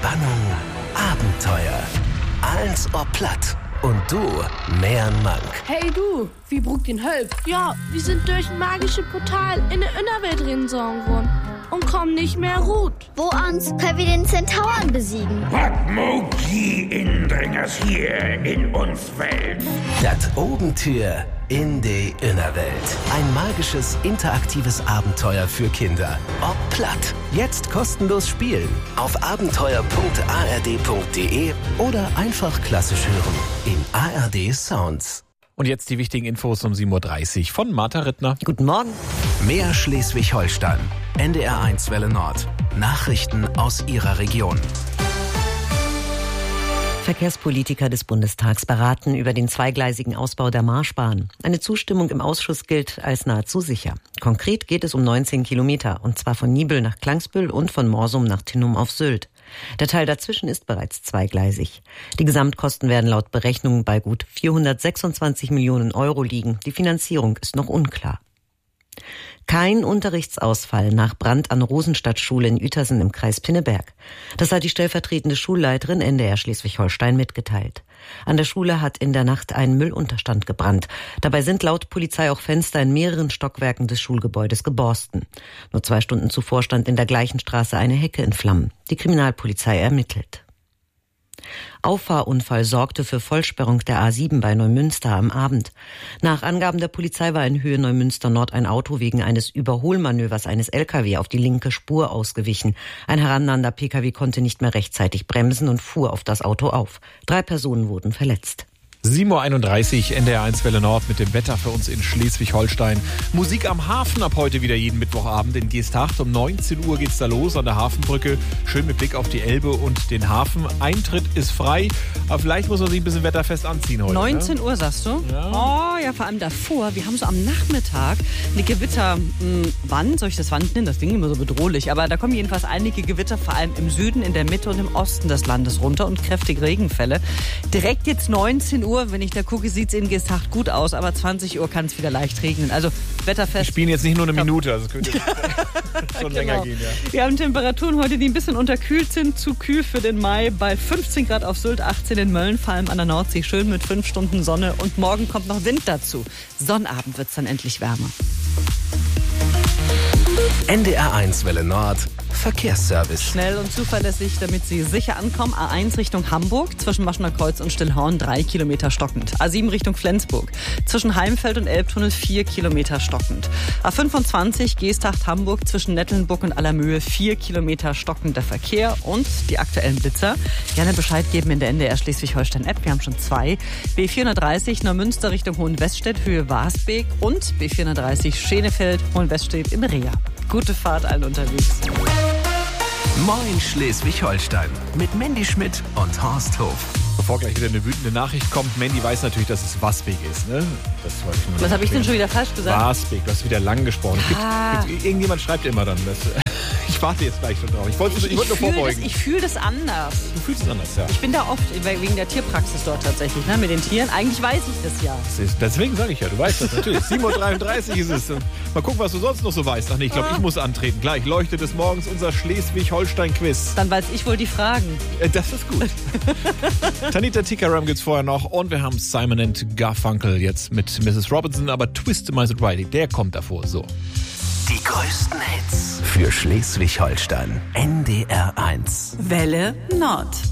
Spannung, Abenteuer. Alles ob platt. Und du, mehr Mank. Hey du, wie brugt den Hölp? Ja, wir sind durch ein magisches Portal in der Innerwelt reingesogen worden und kommen nicht mehr gut. Wo ans können wir den Zentauren besiegen? Was mag die Indringers hier in uns Welt? Das Obentür in die Innerwelt. Ein magisches, interaktives Abenteuer für Kinder. Ob platt. Jetzt kostenlos spielen. Auf abenteuer.ard.de oder einfach klassisch hören. In ARD Sounds. Und jetzt die wichtigen Infos um 7.30 Uhr von Martha Rittner. Guten Morgen. Mehr Schleswig-Holstein. NDR1 Welle Nord. Nachrichten aus Ihrer Region. Verkehrspolitiker des Bundestags beraten über den zweigleisigen Ausbau der Marschbahn. Eine Zustimmung im Ausschuss gilt als nahezu sicher. Konkret geht es um 19 Kilometer, und zwar von Niebüll nach Klangsbüll und von Morsum nach Tinnum auf Sylt. Der Teil dazwischen ist bereits zweigleisig. Die Gesamtkosten werden laut Berechnungen bei gut 426 Millionen Euro liegen. Die Finanzierung ist noch unklar. Kein Unterrichtsausfall nach Brand an Rosenstadtschule in Uetersen im Kreis Pinneberg. Das hat die stellvertretende Schulleiterin NDR Schleswig-Holstein mitgeteilt. An der Schule hat in der Nacht ein Müllunterstand gebrannt. Dabei sind laut Polizei auch Fenster in mehreren Stockwerken des Schulgebäudes geborsten. Nur 2 Stunden zuvor stand in der gleichen Straße eine Hecke in Flammen. Die Kriminalpolizei ermittelt. Auffahrunfall sorgte für Vollsperrung der A7 bei Neumünster am Abend. Nach Angaben der Polizei war in Höhe Neumünster Nord ein Auto wegen eines Überholmanövers eines LKW auf die linke Spur ausgewichen. Ein herannahender PKW konnte nicht mehr rechtzeitig bremsen und fuhr auf das Auto auf. 3 Personen wurden verletzt. 7.31 Uhr, NDR1 Welle Nord mit dem Wetter für uns in Schleswig-Holstein. Musik am Hafen ab heute wieder jeden Mittwochabend in Geesthacht. Um 19 Uhr geht's da los an der Hafenbrücke. Schön mit Blick auf die Elbe und den Hafen. Eintritt ist frei, aber vielleicht muss man sich ein bisschen wetterfest anziehen heute. 19 Uhr, sagst du? Ja. Oh, ja, vor allem davor. Wir haben so am Nachmittag eine Gewitterwand. Soll ich das Wand nennen? Das klingt immer so bedrohlich. Aber da kommen jedenfalls einige Gewitter, vor allem im Süden, in der Mitte und im Osten des Landes runter und kräftige Regenfälle. Direkt jetzt 19 Uhr, wenn ich da gucke, sieht es in Geesthacht gut aus, aber 20 Uhr kann es wieder leicht regnen. Also wetterfest. Wir spielen jetzt nicht nur eine Minute, also es könnte schon länger gehen. Ja. Wir haben Temperaturen heute, die ein bisschen unterkühlt sind, zu kühl für den Mai. Bei 15 Grad auf Sylt, 18 in Mölln, vor allem an der Nordsee, schön mit 5 Stunden Sonne. Und morgen kommt noch Wind dazu. Sonnabend wird es dann endlich wärmer. NDR1 Welle Nord. Verkehrsservice. Schnell und zuverlässig, damit Sie sicher ankommen. A1 Richtung Hamburg, zwischen Maschener Kreuz und Stillhorn 3 Kilometer stockend. A7 Richtung Flensburg, zwischen Heimfeld und Elbtunnel 4 Kilometer stockend. A25 Geesthacht Hamburg, zwischen Nettelnburg und Allermöhe 4 Kilometer stockender Verkehr. Und die aktuellen Blitzer, gerne Bescheid geben in der NDR Schleswig-Holstein-App. Wir haben schon 2. B430 Neumünster Richtung Hohenweststedt, Höhe Warsbeek. Und B430 Schenefeld, Hohenweststedt in Rea. Gute Fahrt allen unterwegs. Moin Schleswig-Holstein mit Mandy Schmidt und Horst Hof. Bevor gleich wieder eine wütende Nachricht kommt, Mandy weiß natürlich, dass es Wasbeek ist. Ne? Das wollte ich nur Was habe ich denn schon wieder falsch gesagt? Wasbeek, du hast wieder lang gesprochen. Irgendjemand schreibt immer dann. Ich warte jetzt gleich schon drauf. Ich wollte nur vorbeugen. Ich fühle das anders. Du fühlst es anders, ja. Ich bin da oft wegen der Tierpraxis dort tatsächlich, ne, mit den Tieren. Eigentlich weiß ich das ja. Deswegen sage ich ja, du weißt das natürlich. 7.33 Uhr ist es. Mal gucken, was du sonst noch so weißt. Ach nee, ich glaube, ich muss antreten. Gleich leuchtet es morgens unser Schleswig-Holstein-Quiz. Dann weiß ich wohl die Fragen. Das ist gut. Tanita Tikaram gibt's vorher noch. Und wir haben Simon and Garfunkel jetzt mit Mrs. Robinson. Aber Twist My Sobriety, der kommt davor. So. Die größten Hits für Schleswig-Holstein. NDR1. Welle Nord.